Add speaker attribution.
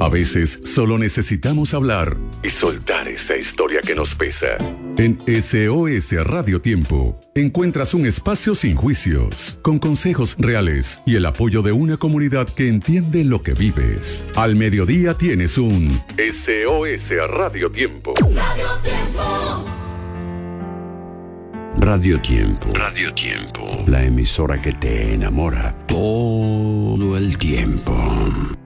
Speaker 1: A veces solo necesitamos hablar y soltar esa historia que nos pesa. En SOS Radio Tiempo encuentras un espacio sin juicios, con consejos reales y el apoyo de una comunidad que entiende lo que vives. Al mediodía tienes un SOS Radio Tiempo.
Speaker 2: Radio Tiempo.
Speaker 3: Radio Tiempo. Radio Tiempo. La emisora que te enamora todo el tiempo.